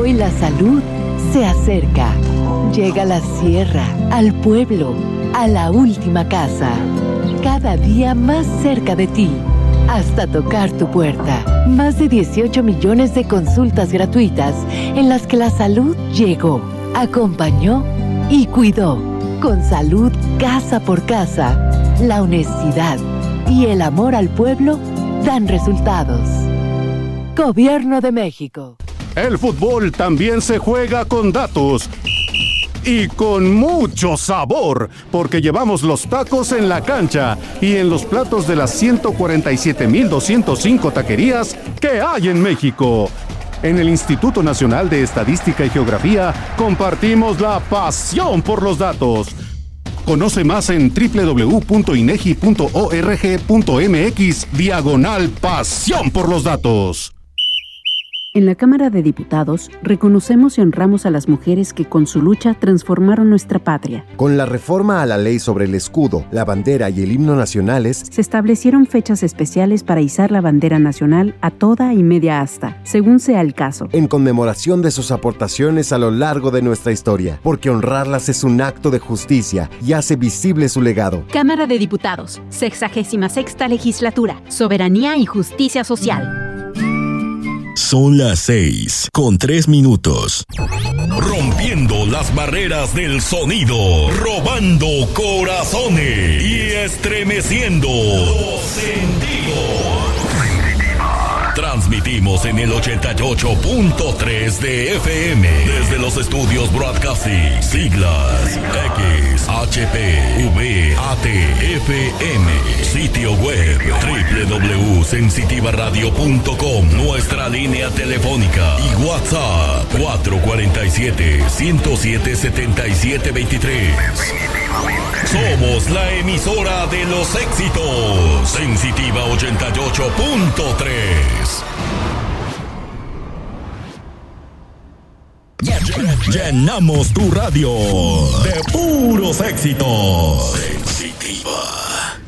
Hoy la salud se acerca. Llega a la sierra, al pueblo, a la última casa. Cada día más cerca de ti, hasta tocar tu puerta. Más de 18 millones de consultas gratuitas en las que la salud llegó, acompañó y cuidó. Con salud casa por casa, la honestidad y el amor al pueblo dan resultados. Gobierno de México. El fútbol también se juega con datos y con mucho sabor, porque llevamos los tacos en la cancha y en los platos de las 147,205 taquerías que hay en México. En el Instituto Nacional de Estadística y Geografía compartimos la pasión por los datos. Conoce más en www.inegi.org.mx/pasión por los datos. En la Cámara de Diputados, reconocemos y honramos a las mujeres que con su lucha transformaron nuestra patria. Con la reforma a la ley sobre el escudo, la bandera y el himno nacionales, se establecieron fechas especiales para izar la bandera nacional a toda y media asta, según sea el caso. En conmemoración de sus aportaciones a lo largo de nuestra historia, porque honrarlas es un acto de justicia y hace visible su legado. Cámara de Diputados, 66ª Legislatura, Soberanía y Justicia Social. Son las 6:03. Rompiendo las barreras del sonido, robando corazones y estremeciendo los sentidos. Transmitimos en el 88.3 de FM desde los estudios Broadcasting, siglas X, HP, V, AT, FM, sitio web www.sensitivaradio.com, nuestra línea telefónica y WhatsApp 447-107-7723. Somos la emisora de los éxitos, Sensitiva 88.3. Llenamos tu radio de puros éxitos. Sensitiva.